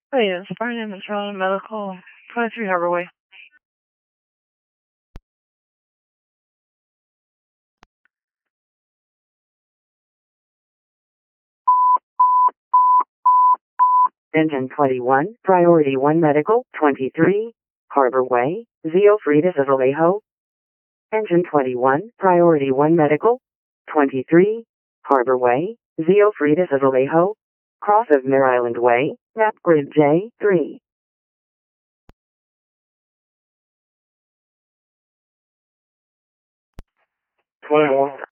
Hey, it's Brian and Charlotte Medical, 23 Harbor Way. Engine 21, Priority 1 Medical, 23, Harbor Way, Zeofritas of Vallejo. Engine 21, Priority 1 Medical, 23, Harbor Way, Zeofritas of Vallejo. Cross of Mare Island Way, Map Grid J3. 21.